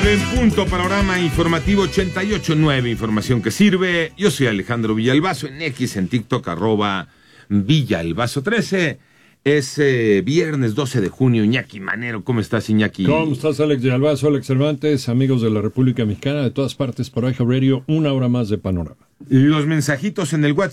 9 en punto, panorama informativo 88.9, información que sirve. Yo soy Alejandro Villalbazo, en X, en TikTok, @Villalbazo13. Es viernes 12 de junio, Iñaki Manero. ¿Cómo estás, Iñaki? ¿Cómo estás, Alex Villalbazo, Alex Cervantes, amigos de la República Mexicana, de todas partes por iHeart Radio, una hora más de panorama? Los mensajitos en el WhatsApp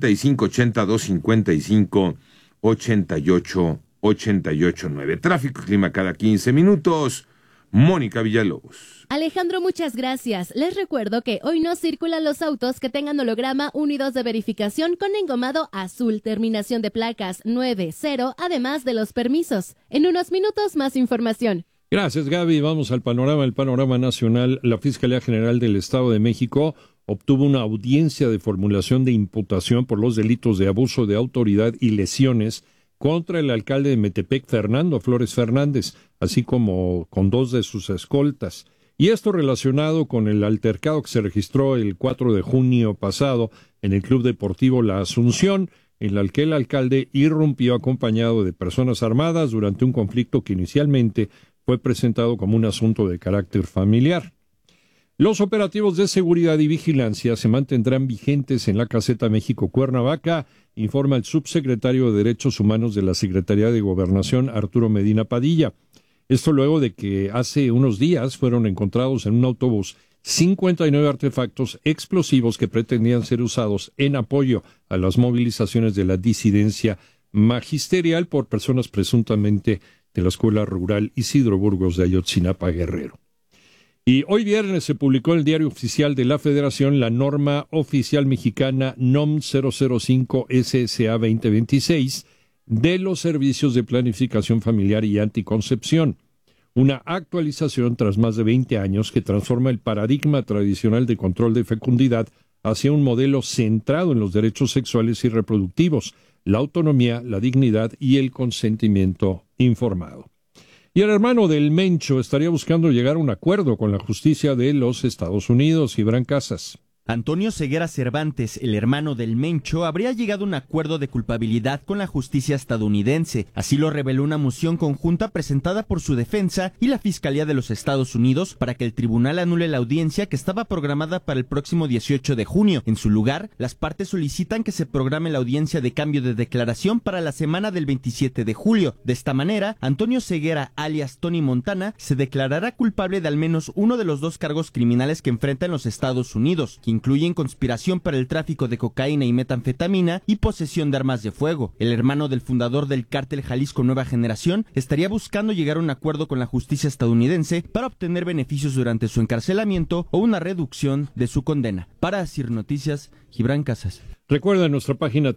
5580-255-88-889. Tráfico y clima cada 15 minutos. Mónica Villalobos. Alejandro, muchas gracias. Les recuerdo que hoy no circulan los autos que tengan holograma 1 y 2 de verificación con engomado azul, terminación de placas 90, además de los permisos. En unos minutos, más información. Gracias, Gaby. Vamos al panorama. El panorama nacional. La Fiscalía General del Estado de México obtuvo una audiencia de formulación de imputación por los delitos de abuso de autoridad y lesiones contra el alcalde de Metepec, Fernando Flores Fernández, así como con 2 de sus escoltas. Y esto relacionado con el altercado que se registró el 4 de junio pasado en el Club Deportivo La Asunción, en el que el alcalde irrumpió acompañado de personas armadas durante un conflicto que inicialmente fue presentado como un asunto de carácter familiar. Los operativos de seguridad y vigilancia se mantendrán vigentes en la Caseta México Cuernavaca, informa el subsecretario de Derechos Humanos de la Secretaría de Gobernación, Arturo Medina Padilla. Esto luego de que hace unos días fueron encontrados en un autobús 59 artefactos explosivos que pretendían ser usados en apoyo a las movilizaciones de la disidencia magisterial por personas presuntamente de la Escuela Rural Isidro Burgos de Ayotzinapa, Guerrero. Y hoy viernes se publicó en el Diario Oficial de la Federación la norma oficial mexicana NOM 005 SSA 2026 de los servicios de planificación familiar y anticoncepción. Una actualización tras más de 20 años que transforma el paradigma tradicional de control de fecundidad hacia un modelo centrado en los derechos sexuales y reproductivos, la autonomía, la dignidad y el consentimiento informado. Y el hermano del Mencho estaría buscando llegar a un acuerdo con la justicia de los Estados Unidos. Gibran Casas. Antonio Ceguera Cervantes, el hermano del Mencho, habría llegado a un acuerdo de culpabilidad con la justicia estadounidense. Así lo reveló una moción conjunta presentada por su defensa y la Fiscalía de los Estados Unidos para que el tribunal anule la audiencia que estaba programada para el próximo 18 de junio. En su lugar, las partes solicitan que se programe la audiencia de cambio de declaración para la semana del 27 de julio. De esta manera, Antonio Ceguera, alias Tony Montana, se declarará culpable de al menos uno de los 2 cargos criminales que enfrenta en los Estados Unidos, que incluyen conspiración para el tráfico de cocaína y metanfetamina y posesión de armas de fuego. El hermano del fundador del cártel Jalisco Nueva Generación estaría buscando llegar a un acuerdo con la justicia estadounidense para obtener beneficios durante su encarcelamiento o una reducción de su condena. Para Asir Noticias, Gibran Casas. Recuerda nuestra página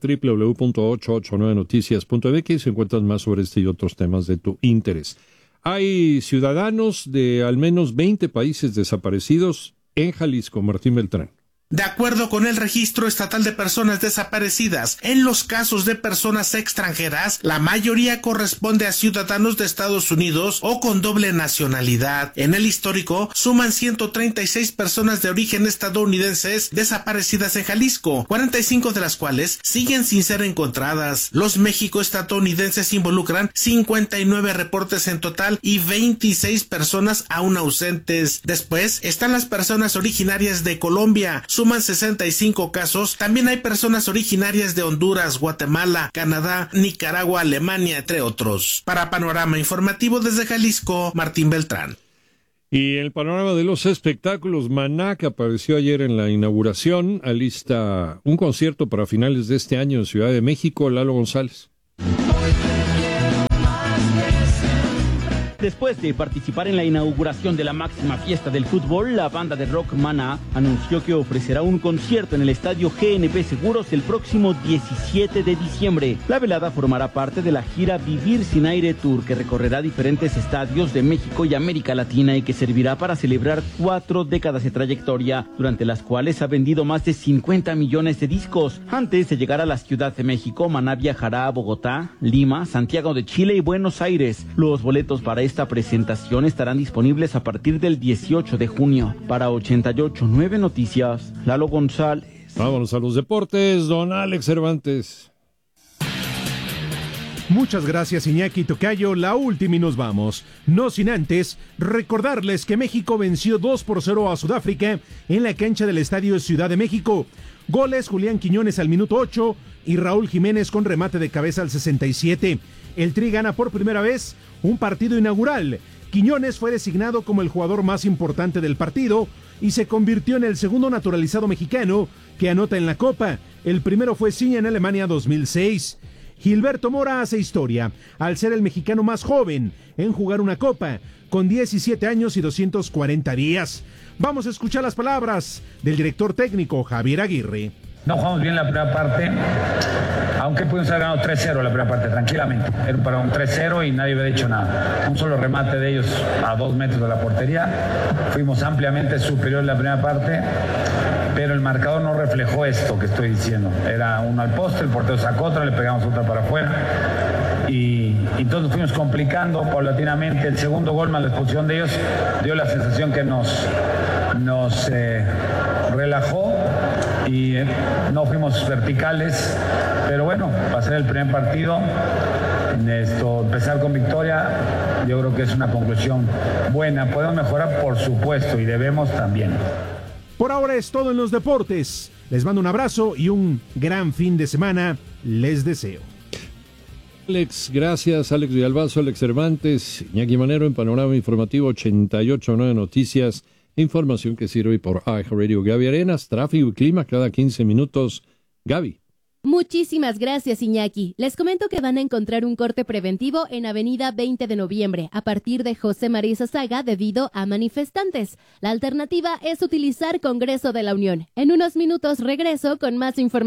www.889noticias.mx, encuentras más sobre este y otros temas de tu interés. Hay ciudadanos de al menos 20 países desaparecidos en Jalisco. Martín Beltrán. De acuerdo con el Registro Estatal de Personas Desaparecidas, en los casos de personas extranjeras, la mayoría corresponde a ciudadanos de Estados Unidos o con doble nacionalidad. En el histórico, suman 136 personas de origen estadounidenses desaparecidas en Jalisco, 45 de las cuales siguen sin ser encontradas. Los mexico-estadounidenses involucran 59 reportes en total y 26 personas aún ausentes. Después están las personas originarias de Colombia, suman 65 casos. También hay personas originarias de Honduras, Guatemala, Canadá, Nicaragua, Alemania, entre otros. Para Panorama Informativo desde Jalisco, Martín Beltrán. Y el panorama de los espectáculos, Maná, que apareció ayer en la inauguración, alista un concierto para finales de este año en Ciudad de México. Lalo González. Después de participar en la inauguración de la máxima fiesta del fútbol, la banda de rock Maná anunció que ofrecerá un concierto en el estadio GNP Seguros el próximo 17 de diciembre. La velada formará parte de la gira Vivir Sin Aire Tour, que recorrerá diferentes estadios de México y América Latina y que servirá para celebrar 4 décadas de trayectoria, durante las cuales ha vendido más de 50 millones de discos. Antes de llegar a la Ciudad de México, Maná viajará a Bogotá, Lima, Santiago de Chile y Buenos Aires. Los boletos para esta presentación estarán disponibles a partir del 18 de junio. Para 88.9 Noticias, Lalo González. Vámonos a los deportes, don Alex Cervantes. Muchas gracias, Iñaki Tocayo. La última y nos vamos. No sin antes recordarles que México venció 2-0 a Sudáfrica en la cancha del Estadio Ciudad de México. Goles: Julián Quiñones al minuto 8 y Raúl Jiménez con remate de cabeza al 67. El Tri gana por primera vez un partido inaugural. Quiñones fue designado como el jugador más importante del partido y se convirtió en el segundo naturalizado mexicano que anota en la Copa. El primero fue Ciña en Alemania 2006. Gilberto Mora hace historia al ser el mexicano más joven en jugar una Copa, con 17 años y 240 días. Vamos a escuchar las palabras del director técnico Javier Aguirre. No jugamos bien la primera parte, aunque pudimos haber ganado 3-0 la primera parte, tranquilamente. Era para un 3-0 y nadie había dicho nada. Un solo remate de ellos a 2 metros de la portería. Fuimos ampliamente superior en la primera parte, pero el marcador no reflejó esto que estoy diciendo. Era uno al poste, el portero sacó otra, le pegamos otra para afuera. Y entonces fuimos complicando paulatinamente. El segundo gol más la expulsión de ellos dio la sensación que nos relajó y no fuimos verticales, pero bueno, para ser el primer partido, empezar con victoria, yo creo que es una conclusión buena. Podemos mejorar, por supuesto, y debemos también. Por ahora es todo en los deportes. Les mando un abrazo y un gran fin de semana les deseo. Alex, gracias. Alex Villalbazo, Alex Cervantes, Iñaki Manero en Panorama Informativo 88.9 Noticias. Información que sirve por iHeartRadio. Gaby Arenas, tráfico y clima cada 15 minutos. Gaby. Muchísimas gracias, Iñaki. Les comento que van a encontrar un corte preventivo en Avenida 20 de Noviembre a partir de José María Saga debido a manifestantes. La alternativa es utilizar Congreso de la Unión. En unos minutos regreso con más información.